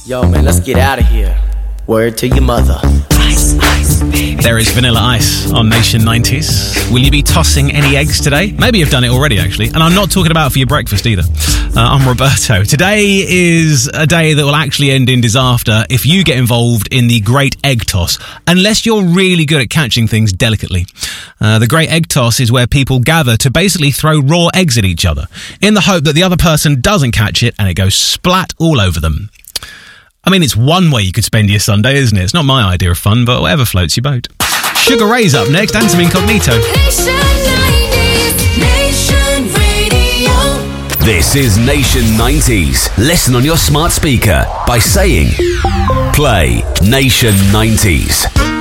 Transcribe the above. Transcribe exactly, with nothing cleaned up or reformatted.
Yo, man, let's get out of here. Word to your mother. Ice, ice, baby. There is Vanilla Ice on Nation nineties. Will you be tossing any eggs today? Maybe you've done it already, actually. And I'm not talking about for your breakfast either. Uh, I'm Roberto. Today is a day that will actually end in disaster if you get involved in the Great Egg Toss, unless you're really good at catching things delicately. Uh, the Great Egg Toss is where people gather to basically throw raw eggs at each other in the hope that the other person doesn't catch it and it goes splat all over them. I mean, it's one way you could spend your Sunday, isn't it? It's not my idea of fun, but whatever floats your boat. Sugar Ray's up next, and some Incognito. Nation nineties, Nation Radio. This is Nation nineties. Listen on your smart speaker by saying, play Nation nineties.